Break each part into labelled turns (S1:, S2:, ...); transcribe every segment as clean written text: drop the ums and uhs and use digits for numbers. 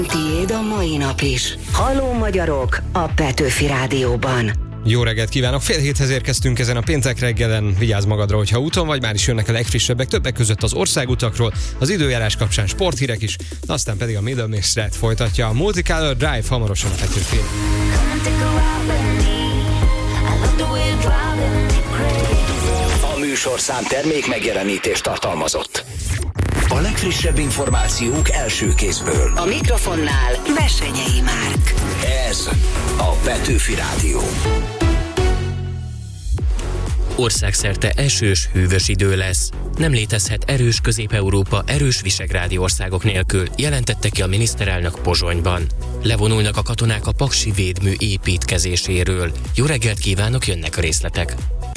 S1: Tiéd a mai nap is. Halló magyarok a Petőfi Rádióban.
S2: Jó reggelt kívánok! 6:30 érkeztünk ezen a péntek reggelen. Vigyázz magadra, hogyha úton vagy, már is jönnek a legfrissebbek, többek között az országutakról, az időjárás kapcsán sporthírek is, aztán pedig a Middle Mist folytatja a Multicolor Drive hamarosan a Petőfi.
S3: A műsorszám termék megjelenítést tartalmazott. A legfrissebb információk első kézből.
S1: A mikrofonnál Bessenyei Márk.
S3: Ez a Petőfi Rádió.
S4: Országszerte esős, hűvös idő lesz. Nem létezhet erős Közép-Európa erős visegrádi országok nélkül, jelentette ki a miniszterelnök Pozsonyban. Levonulnak a katonák a paksi védmű építkezéséről. Jó reggelt kívánok, jönnek a részletek.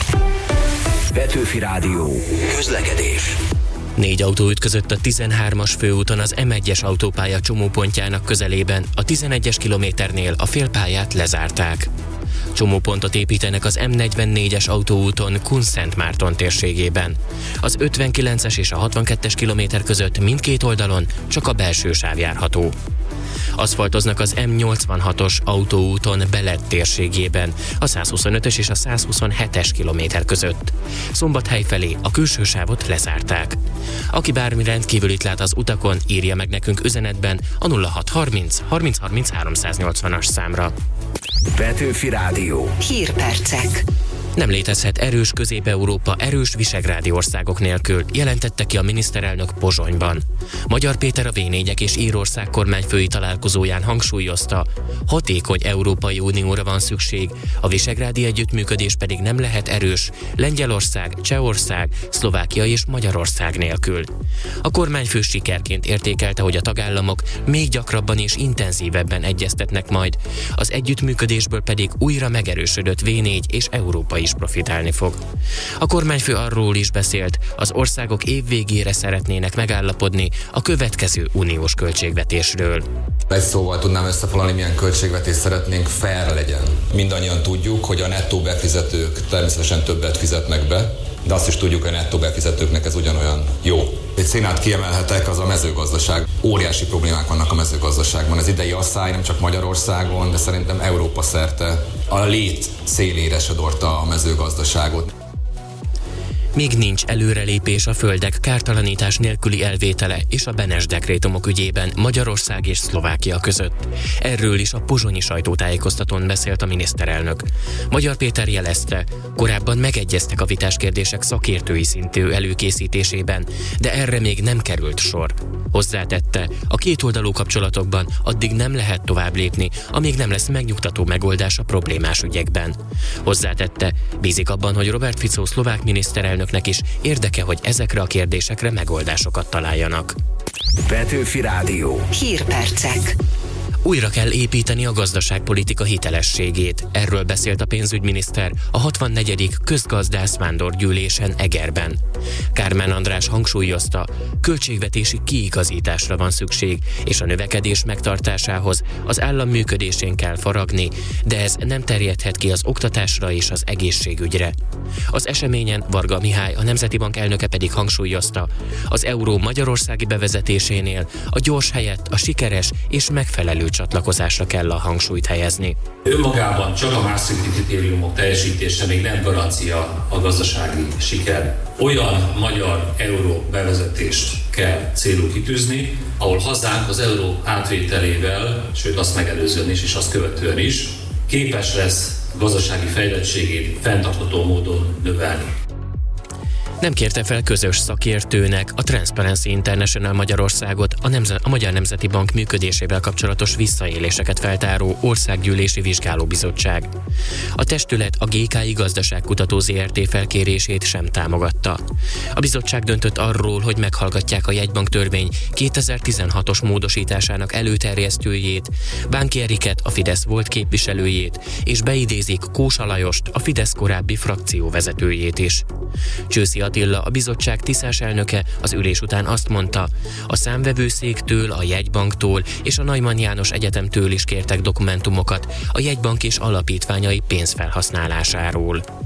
S3: Petőfi Rádió. Közlekedés.
S4: 4 autó ütközött a 13-as főúton az M1-es autópálya csomópontjának közelében, a 11-es kilométernél a félpályát lezárták. Csomópontot építenek az M44-es autóúton Kunszentmárton térségében. Az 59-es és a 62-es kilométer között mindkét oldalon csak a belső sáv járható. Aszfaltoznak az M86-os autóúton Beled térségében, a 125-ös és a 127-es kilométer között. Szombathely felé a külső sávot lezárták. Aki bármi rendkívülit lát az utakon, írja meg nekünk üzenetben a 0630 30 30 380-as számra.
S3: Petőfi Rádió.
S1: Hírpercek.
S4: Nem létezhet erős Közép-Európa erős visegrádi országok nélkül, jelentette ki a miniszterelnök Pozsonyban. Magyar Péter a V4-ek és Írország kormányfői találkozóján hangsúlyozta, hatékony Európai Unióra van szükség, a visegrádi együttműködés pedig nem lehet erős Lengyelország, Csehország, Szlovákia és Magyarország nélkül. A kormányfő sikerként értékelte, hogy a tagállamok még gyakrabban és intenzívebben egyeztetnek majd, az együttműködésből pedig újra megerősödött V4 és Európa is profitálni fog. A kormányfő arról is beszélt, az országok év végére szeretnének megállapodni a következő uniós költségvetésről.
S5: Egy szóval tudnám összefoglalni, milyen költségvetést szeretnénk, fair legyen. Mindannyian tudjuk, hogy a nettó befizetők természetesen többet fizetnek be, de azt is tudjuk, hogy a nettó befizetőknek ez ugyanolyan jó. Egy színát kiemelhetek, az a mezőgazdaság. Óriási problémák vannak a mezőgazdaságban. Az idei asszály nem csak Magyarországon, de szerintem Európa szerte a lét szélére sodorta a mezőgazdaságot.
S4: Még nincs előrelépés a földek kártalanítás nélküli elvétele és a Benes dekrétumok ügyében Magyarország és Szlovákia között. Erről is a pozsonyi sajtótájékoztatón beszélt a miniszterelnök. Magyar Péter jelezte, korábban megegyeztek a vitás kérdések szakértői szintű előkészítésében, de erre még nem került sor. Hozzátette, a kétoldalú kapcsolatokban addig nem lehet tovább lépni, amíg nem lesz megnyugtató megoldás a problémás ügyekben. Hozzátette, bízik abban, hogy Robert Fico szlovák miniszterelnöknek is érdeke, hogy ezekre a kérdésekre megoldásokat találjanak.
S3: Petőfi Rádió.
S1: Hírpercek.
S4: Újra kell építeni a gazdaságpolitika hitelességét. Erről beszélt a pénzügyminiszter a 64. közgazdász vándorgyűlésen Egerben. Kármán András hangsúlyozta, költségvetési kiigazításra van szükség, és a növekedés megtartásához az állam működésén kell faragni, de ez nem terjedhet ki az oktatásra és az egészségügyre. Az eseményen Varga Mihály, a Nemzeti Bank elnöke pedig hangsúlyozta, az euró magyarországi bevezetésénél a gyors helyett a sikeres és megfelelő csatlakozásra kell a hangsúlyt helyezni.
S6: Önmagában csak a Maastrichti kritériumok teljesítése még nem garancia a gazdasági siker. Olyan magyar euró bevezetést kell célul kitűzni, ahol hazánk az euró átvételével, sőt azt megelőzően is és azt követően is képes lesz a gazdasági fejlettségét fenntartható módon növelni.
S4: Nem kérte fel közös szakértőnek a Transparency International Magyarországot a Magyar Nemzeti Bank működésével kapcsolatos visszaéléseket feltáró országgyűlési vizsgálóbizottság. A testület a GKI Gazdaságkutató Zrt. Felkérését sem támogatta. A bizottság döntött arról, hogy meghallgatják a jegybank törvény 2016-os módosításának előterjesztőjét, Bánki Eriket, a Fidesz volt képviselőjét, és beidézik Kósa Lajost, a Fidesz korábbi frakcióvezetőjét is. Csőszi Attila, a bizottság tisztás elnöke az ülés után azt mondta, a Számvevőszéktől, a Jegybanktól és a Neumann János Egyetemtől is kértek dokumentumokat a jegybank és alapítványai pénzfelhasználásáról.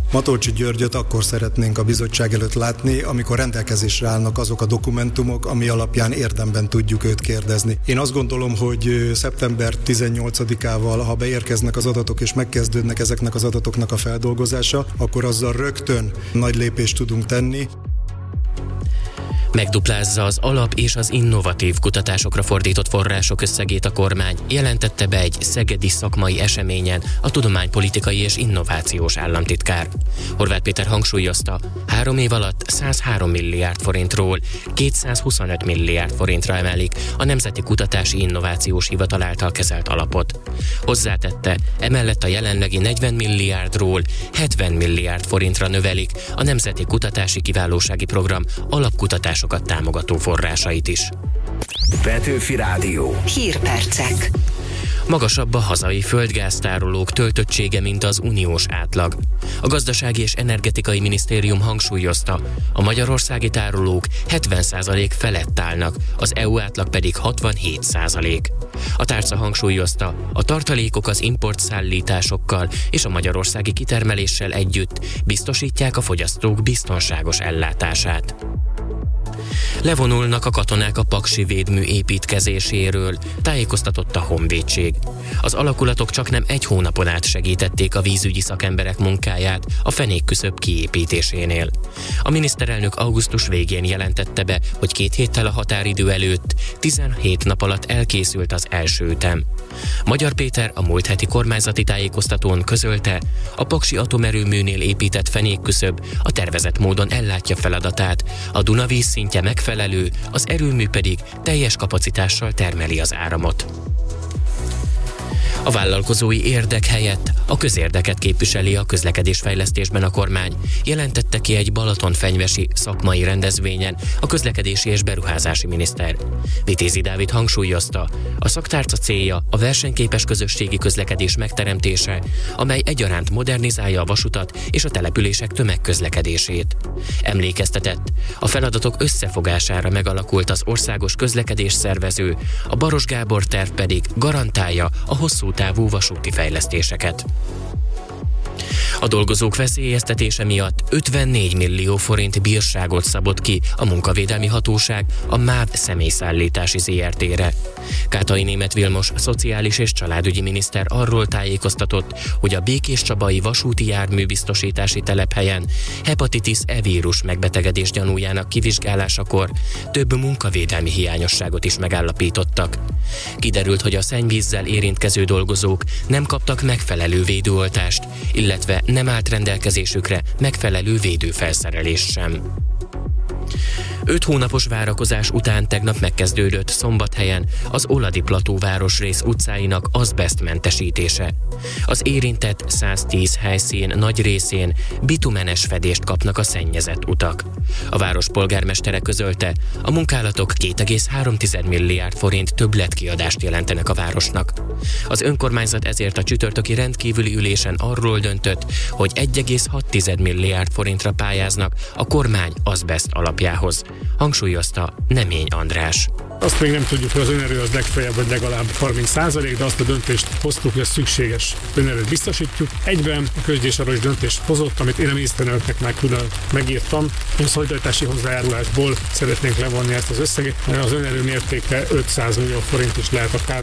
S7: Matolcsy Györgyöt akkor szeretnénk a bizottság előtt látni, amikor rendelkezésre állnak azok a dokumentumok, ami alapján érdemben tudjuk őt kérdezni. Én azt gondolom, hogy szeptember 18-ával, ha beérkeznek az adatok és megkezdődnek ezeknek az adatoknak a feldolgozása, akkor azzal rögtön nagy lépést tudunk tenni.
S4: Megduplázza az alap és az innovatív kutatásokra fordított források összegét a kormány, jelentette be egy szegedi szakmai eseményen a tudománypolitikai és innovációs államtitkár. Horváth Péter hangsúlyozta, 3 év alatt 103 milliárd forintról 225 milliárd forintra emelik a Nemzeti Kutatási Innovációs Hivatal által kezelt alapot. Hozzátette, emellett a jelenlegi 40 milliárdról 70 milliárd forintra növelik a Nemzeti Kutatási Kiválósági Program alapkutatásokat támogató forrásait is.
S3: Petőfi Rádió.
S1: Hírpercek.
S4: Magasabb a hazai földgáztárolók töltöttsége, mint az uniós átlag. A Gazdasági és Energetikai Minisztérium hangsúlyozta, a magyarországi tárolók 70% felett állnak, az EU átlag pedig 67%. A tárca hangsúlyozta, a tartalékok az importszállításokkal és a magyarországi kitermeléssel együtt biztosítják a fogyasztók biztonságos ellátását. Levonulnak a katonák a paksi védmű építkezéséről, tájékoztatott a Honvédség. Az alakulatok csaknem 1 hónapon át segítették a vízügyi szakemberek munkáját a fenékküszöb kiépítésénél. A miniszterelnök augusztus végén jelentette be, hogy 2 héttel a határidő előtt 17 nap alatt elkészült az első ütem. Magyar Péter a múlt heti kormányzati tájékoztatón közölte, a paksi atomerőműnél épített fenékküszöb a tervezett módon ellátja feladatát, a Duna vízszintje megfelelő, az erőmű pedig teljes kapacitással termeli az áramot. A vállalkozói érdek helyett a közérdeket képviseli a közlekedésfejlesztésben a kormány, jelentette ki egy balatonfenyvesi szakmai rendezvényen a közlekedési és beruházási miniszter. Vitézi Dávid hangsúlyozta, a szaktárca célja a versenyképes közösségi közlekedés megteremtése, amely egyaránt modernizálja a vasutat és a települések tömegközlekedését. Emlékeztetett, a feladatok összefogására megalakult az országos közlekedés szervező, a Baros Gábor terv pedig garantálja a hosszú távú vasúti fejlesztéseket. A dolgozók veszélyeztetése miatt 54 millió forint bírságot szabott ki a munkavédelmi hatóság a MÁV személyszállítási ZRT-re. Kátai Németh Vilmos szociális és családügyi miniszter arról tájékoztatott, hogy a Békéscsabai vasúti járműbiztosítási telephelyen hepatitis E vírus megbetegedés gyanújának kivizsgálásakor több munkavédelmi hiányosságot is megállapítottak. Kiderült, hogy a szennyvízzel érintkező dolgozók nem kaptak megfelelő védőoltást, illetve nem állt rendelkezésükre megfelelő védőfelszerelés sem. 5 hónapos várakozás után tegnap megkezdődött Szombathelyen az Oladi-plató városrész utcáinak azbesztmentesítése. Az érintett 110 helyszín nagy részén bitumenes fedést kapnak a szennyezett utak. A város polgármestere közölte, a munkálatok 2,3 milliárd forint többletkiadást jelentenek a városnak. Az önkormányzat ezért a csütörtöki rendkívüli ülésen arról döntött, hogy 1,6 milliárd forintra pályáznak a kormány azbeszt alapjához. Hangsúlyozta Nemény András.
S8: Azt még nem tudjuk, hogy az önerő az legfeljebb vagy legalább 30%, de azt a döntést hoztuk, hogy a szükséges önerőt biztosítjuk. Egyben a közgyűlés arra is döntést hozott, amit én a miniszterelnöknek már külön megírtam. A szolidaritási hozzájárulásból szeretnénk levonni ezt az összeget, az önerő mértéke 500 millió forint is lehet akár.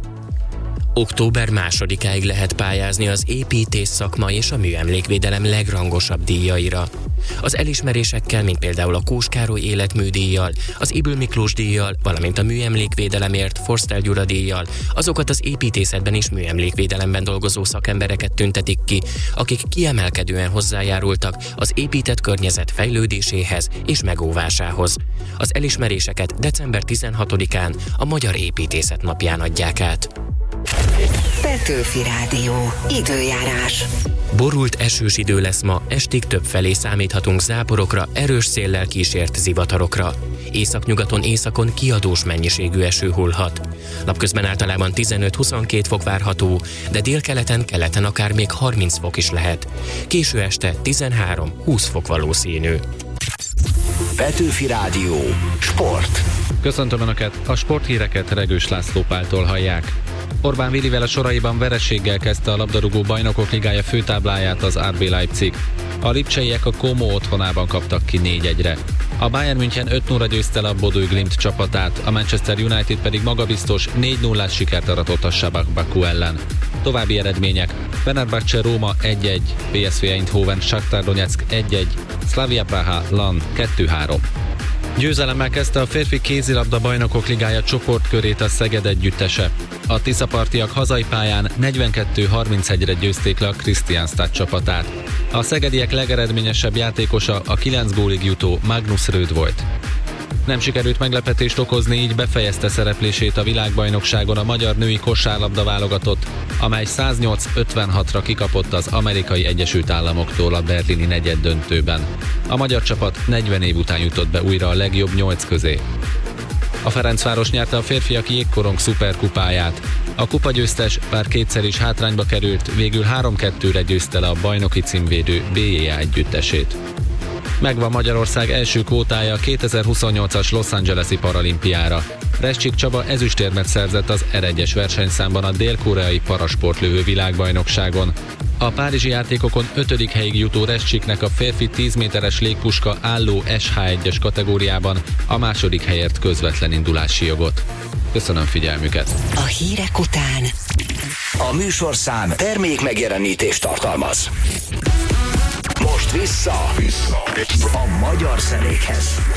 S4: Október 2-áig lehet pályázni az építész szakma és a műemlékvédelem legrangosabb díjaira. Az elismerésekkel, mint például a Kós Károly életműdíjjal, az Ybl Miklós díjjal, valamint a műemlékvédelemért Forster Gyula díjjal, azokat az építészetben és műemlékvédelemben dolgozó szakembereket tüntetik ki, akik kiemelkedően hozzájárultak az épített környezet fejlődéséhez és megóvásához. Az elismeréseket december 16-án a Magyar Építészet napján adják át.
S1: Petőfi Rádió. Időjárás.
S4: Borult esős idő lesz ma, estig többfelé számíthatunk záporokra, erős széllel kísért zivatarokra. Északnyugaton, északon kiadós mennyiségű eső hullhat. Napközben általában 15-22 fok várható, de délkeleten, keleten akár még 30 fok is lehet. Késő este 13-20 fok valószínű.
S3: Petőfi Rádió. Sport.
S9: Köszöntöm Önöket, a sporthíreket Regős László Páltól hallják. Orbán Vilivel a soraiban vereséggel kezdte a labdarúgó bajnokok ligája főtábláját az RB Leipzig. A lipcseiek a Como otthonában kaptak ki 4-1-re. A Bayern München 5-0-ra győzte le a Bodø Glimt csapatát, a Manchester United pedig magabiztos 4-0-ás sikert aratott a Sabak Baku ellen. További eredmények: Fenerbahce Róma 1-1, PSV Eindhoven Shakhtar Donetsk 1-1, Slavia Praha Lan 2-3. Győzelemmel kezdte a férfi kézilabda bajnokok ligája csoportkörét a Szeged együttese. A tiszapartiak hazai pályán 42-31-re győzték le a Kristianstad csapatát. A szegediek legeredményesebb játékosa a 9 gólig jutó Magnus Röd volt. Nem sikerült meglepetést okozni, így befejezte szereplését a világbajnokságon a magyar női kosárlabda válogatott, amely 108-56-ra kikapott az Amerikai Egyesült Államoktól a berlini negyeddöntőben. A magyar csapat 40 év után jutott be újra a legjobb 8 közé. A Ferencváros nyerte a férfiak jégkorong szuperkupáját. A kupagyőztes, bár kétszer is hátrányba került, végül 3-2-re győzte le a bajnoki címvédő BJA együttesét. Megvan Magyarország első kvótája a 2028-as Los Angeles-i paralimpiára. Rescsik Csaba ezüstérmet szerzett az R1-es versenyszámban a dél-koreai parasportlövő világbajnokságon. A párizsi játékokon 5. helyig jutó Rescsiknek a férfi 10 méteres légpuska álló SH1-es kategóriában a második helyért közvetlen indulási jogot. Köszönöm figyelmüket!
S1: A hírek után
S3: A műsorszám termék megjelenítést tartalmaz. Most vissza a magyar zenékhez.